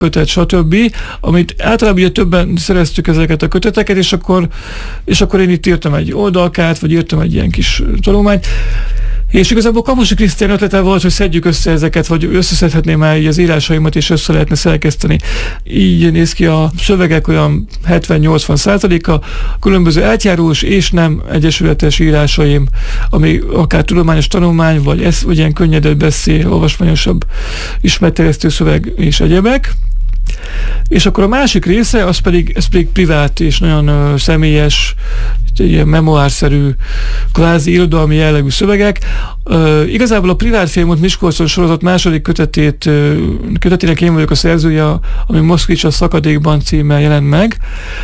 kötet, stb., amit általában ugye többen szereztük ezeket a köteteket, és akkor én itt írtam egy oldalkát, vagy írtam egy ilyen kis tanulmányt, és igazából Kaposi Krisztián ötlete volt, hogy szedjük össze ezeket, vagy összeszedhetném már így az írásaimat, és össze lehetne szerkeszteni. Így néz ki a szövegek olyan 70-80%-a, különböző átjárós és nem egyesületes írásaim, ami akár tudományos tanulmány, vagy ilyen könnyedebb beszél, olvasmányosabb ismeretterjesztő szöveg és egyebek. És akkor a másik része, ez pedig privát és nagyon személyes, ilyen memoárszerű, kvázi irodalmi jellegű szövegek. Igazából a Privát Félmúlt Miskolcon sorozat második kötetének én vagyok a szerzője, ami Moszkvics a szakadékban címmel jelent meg.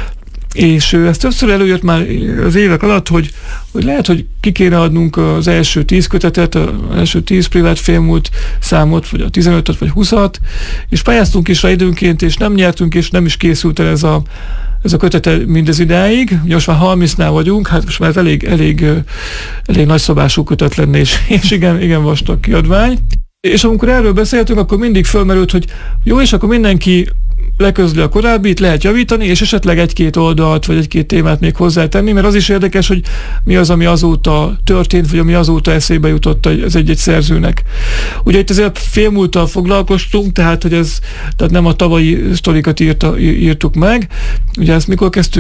És ez többször előjött már az évek alatt, hogy lehet, hogy ki kéne adnunk az első 10 kötetet, az első 10 privát félmúlt számot, vagy a 15-öt, vagy 20-at, és pályáztunk is rá időnként, és nem nyertünk, és nem is készült el ez a kötete mindez idáig. Ugye most már 30-nál vagyunk, hát most már ez elég nagyszabású kötet lenne, és igen vastag kiadvány. És amikor erről beszéltünk, akkor mindig fölmerült, hogy jó, és akkor mindenki leközli a korábbit, lehet javítani, és esetleg egy-két oldalt, vagy egy-két témát még hozzátenni, mert az is érdekes, hogy mi az, ami azóta történt, vagy ami azóta eszébe jutott az egy-egy szerzőnek. Ugye itt azért félmúlttal foglalkoztunk, tehát nem a tavalyi sztorikat írtuk meg. Ugye ezt mikor kezdtük?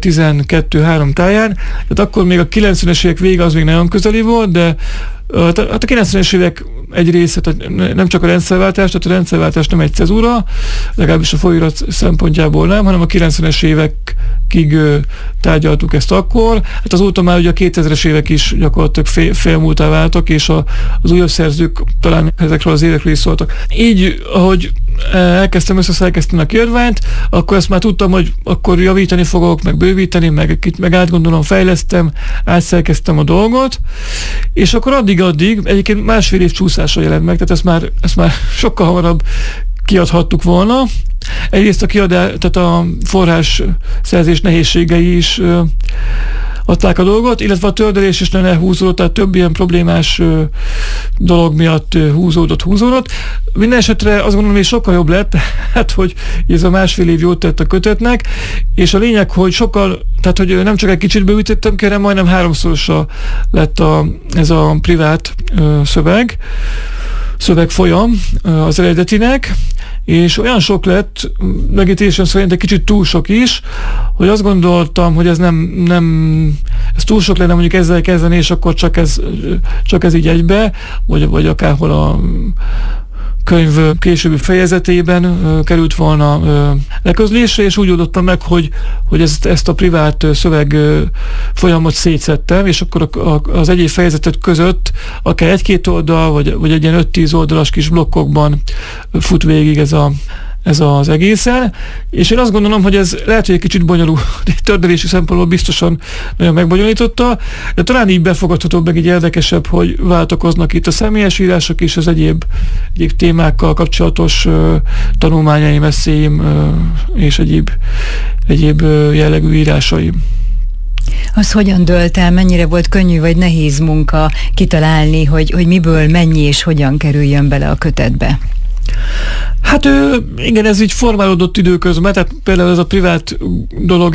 2012-3 táján, tehát akkor még a 90-es évek vége az még nagyon közeli volt, de hát a 90-es évek egy része, tehát nem csak a rendszerváltás, tehát a rendszerváltás nem egy cezúra, legalábbis a folyóirat szempontjából nem, hanem a 90-es évekig tárgyaltuk ezt akkor. Hát azóta már ugye a 2000-es évek is gyakorlatilag félmúltá váltak, és az újabb szerzők talán ezekről az évekről is szóltak. Így, ahogy elkezdtem összeszerkeszteni a kiadványt, akkor ezt már tudtam, hogy akkor javítani fogok, meg bővíteni, meg átgondolom, fejlesztem, átszerkeztem a dolgot, és akkor addig egyébként másfél év csúszással jelent meg, tehát ezt már sokkal hamarabb kiadhattuk volna. Egyrészt tehát a forrás szerzés nehézségei is adták a dolgot, illetve a tördelés is nagyon elhúzódott, tehát több ilyen problémás dolog miatt húzódott. Minden esetre azt gondolom, hogy sokkal jobb lett, hát hogy ez a másfél év jót tett a kötetnek, és a lényeg, hogy tehát hogy nem csak egy kicsit bővítettem ki, hanem majdnem 3-szorosa lett ez a privát szövegfolyam az eredetinek, és olyan sok lett, megítélésem szerint egy kicsit túl sok is, hogy azt gondoltam, hogy ez ez túl sok lenne mondjuk ezzel kezdeni, és akkor csak ez így egybe, vagy akárhol a könyv későbbi fejezetében került volna leközlésre, és úgy oldottam meg, hogy ezt a privát szöveg folyamot szétszettem, és akkor az egyéb fejezetet között akár egy-két oldal, vagy egy ilyen 5-10 oldalas kis blokkokban fut végig ez az egészen, és én azt gondolom, hogy ez lehet, hogy egy kicsit bonyolult, tördelési szempontból biztosan nagyon megbonyolította, de talán így befogadhatóbb, meg így érdekesebb, hogy váltakoznak itt a személyes írások és az egyéb témákkal kapcsolatos tanulmányaim, eszéim és egyéb jellegű írásaim. Az hogyan dőlt el, mennyire volt könnyű vagy nehéz munka kitalálni, hogy miből mennyi és hogyan kerüljön bele a kötetbe? Hát igen, ez így formálódott időközben, tehát például ez a privát dolog,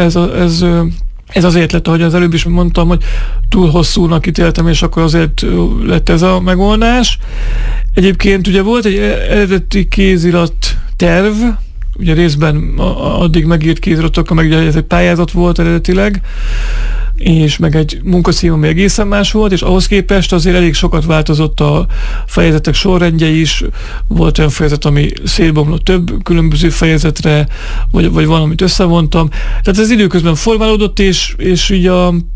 ez azért lett, ahogy az előbb is mondtam, hogy túl hosszúnak ítéltem, és akkor azért lett ez a megoldás. Egyébként ugye volt egy eredeti kézirat terv, ugye részben addig megírt kéziratokkal, meg ugye ez egy pályázat volt eredetileg, és meg egy munkacím, ami egészen más volt, és ahhoz képest azért elég sokat változott a fejezetek sorrendje is. Volt olyan fejezet, ami szétbomlott több különböző fejezetre, vagy valamit összevontam. Tehát ez időközben formálódott, és így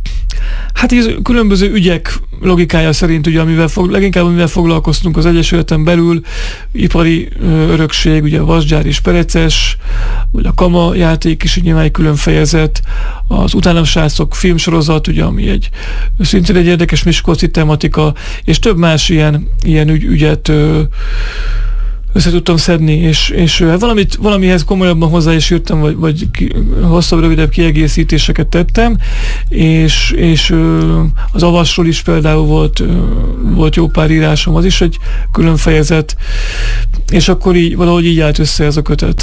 így különböző ügyek logikája szerint, ugye, leginkább amivel foglalkoztunk az Egyesületen belül, ipari örökség, ugye a Vasgyár és Pereces, vagy a Kama játék is nyilván egy külön fejezet, az Utánamsrácok filmsorozat, ugye, ami szintén egy érdekes miskolci tematika, és több más ilyen ügyet össze tudtam szedni, és valamihez komolyabban hozzá is jöttem, vagy hosszabb, rövidebb kiegészítéseket tettem, és az Avasról is például volt jó pár írásom, az is egy külön fejezet, és akkor valahogy így állt össze ez a kötet.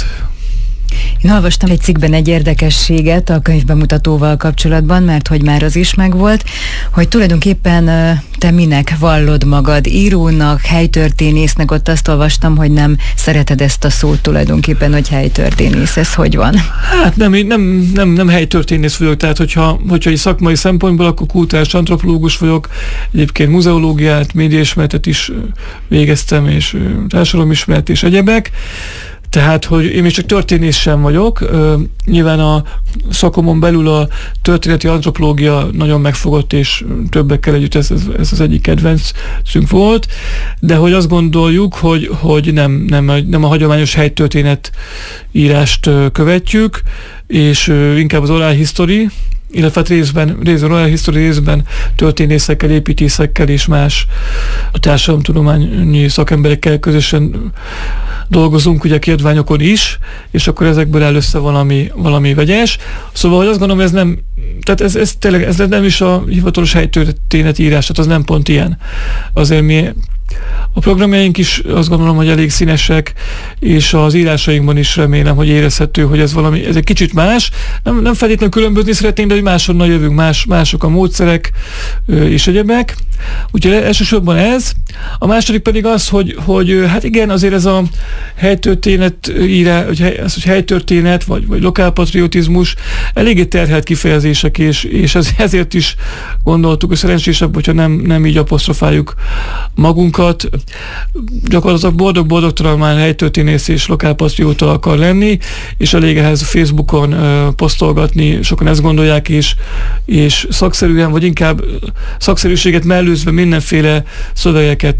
Én olvastam egy cikkben egy érdekességet a könyvbemutatóval kapcsolatban, mert hogy már az is megvolt, hogy tulajdonképpen te minek vallod magad, írónak, helytörténésznek, ott azt olvastam, hogy nem szereted ezt a szót tulajdonképpen, hogy helytörténész, ez hogy van? Hát nem helytörténész vagyok, tehát hogyha egy szakmai szempontból, akkor kulturális antropológus vagyok, egyébként muzeológiát, médiaismeretet is végeztem, és társadalomismeret és egyebek. Tehát, hogy én még csak történész sem vagyok, nyilván a szakomon belül a történeti antropológia nagyon megfogott, és többekkel együtt ez az egyik kedvencünk volt, de hogy azt gondoljuk, hogy nem a hagyományos helytörténet írást követjük, és inkább az oral history, illetve részben oral history, részben történészekkel, építészekkel és más társadalomtudományi szakemberekkel közösen dolgozunk ugye kiadványokon is, és akkor ezekből áll össze valami vegyes. Szóval, hogy azt gondolom, ez tényleg ez nem is a hivatalos helytörténet írás, tehát az nem pont ilyen. Azért mi a programjaink is azt gondolom, hogy elég színesek, és az írásainkban is remélem, hogy érezhető, hogy ez egy kicsit más. Nem feltétlenül különbözni szeretnénk, de hogy máshonnan jövünk, mások a módszerek és egyebek. Úgyhogy elsősorban ez. A második pedig az, hogy hát igen, azért ez a helytörténet hogy helytörténet, vagy lokálpatriotizmus eléggé terhelt kifejezések, és ezért is gondoltuk, hogy szerencsésebb, hogyha nem így apostrofáljuk magunkat. Gyakorlatilag boldog-talan már helytörténész és lokálpatrióta akar lenni, és elég ehhez Facebookon posztolgatni, sokan ezt gondolják, és szakszerűen, vagy inkább szakszerűséget mellőzve mindenféle szövegeket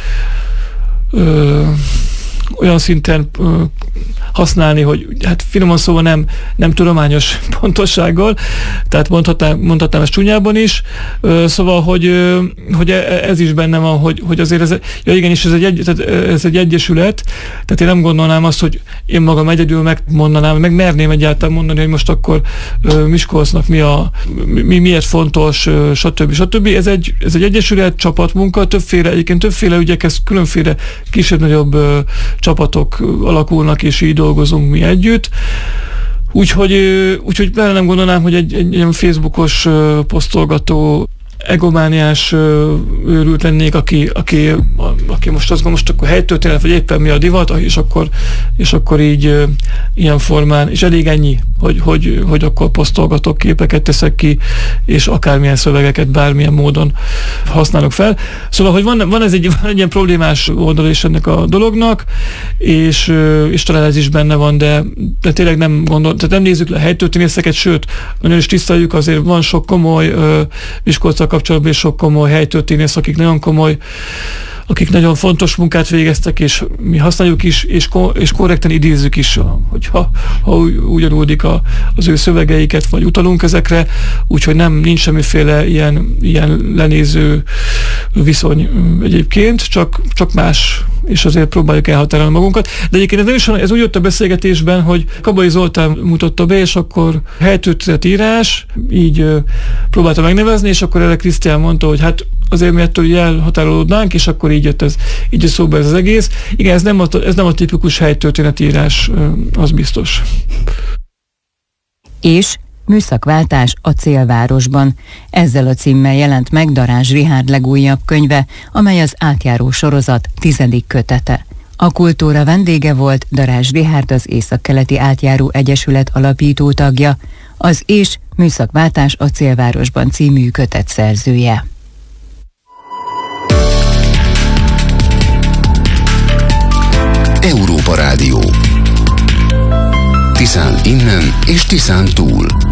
olyan szinten használni, hogy hát finoman szóval nem tudományos pontossággal, tehát mondhatnám ezt csúnyában is, szóval, hogy ez is benne van, hogy azért ez egy egyesület, tehát én nem gondolnám azt, hogy én magam egyedül megmondanám, meg merném egyáltalán mondani, hogy most akkor Miskolcnak miért fontos, stb. Ez egy egyesület, csapatmunka, egyébként többféle ügyekhez különféle kisebb-nagyobb csapatok alakulnak, és így dolgozunk mi együtt. Úgyhogy bele nem gondolnám, hogy egy ilyen Facebookos posztolgató egomániás őrült lennék, aki most azt gondol, most akkor helytörténet, vagy éppen mi a divat, és akkor így ilyen formán, és elég ennyi, hogy akkor posztolgatok, képeket teszek ki, és akármilyen szövegeket bármilyen módon használok fel. Szóval, hogy van egy ilyen problémás oldal is ennek a dolognak, és talán ez is benne van, de tényleg tehát nem nézzük le a helytörténészeket, sőt, nagyon is tiszteljük, azért van sok komoly Miskolccal kapcsolatban, és sok komoly helytörténész, akik nagyon fontos munkát végeztek, és mi használjuk is, és korrekten idézzük is, hogyha ugyanúdik az ő szövegeiket, vagy utalunk ezekre, úgyhogy nincs semmiféle ilyen lenéző viszony egyébként, csak más, és azért próbáljuk elhatárolni magunkat. De egyébként ez úgy jött a beszélgetésben, hogy Kabai Zoltán mutatta be, és akkor helytörténet írás, így próbálta megnevezni, és akkor erre Krisztián mondta, hogy hát azért mi ettől elhatárolódnánk, és akkor így jött szóba ez az egész. Igen, ez nem a tipikus helytörténetírás, az biztos. És műszakváltás a célvárosban. Ezzel a címmel jelent meg Darázs Richárd legújabb könyve, amely az átjáró sorozat 10. kötete. A kultúra vendége volt Darázs Richárd, az Északkeleti Átjáró Egyesület alapító tagja, az És műszakváltás a célvárosban című kötet szerzője. Európa Rádió. Tiszán innen és Tiszán túl.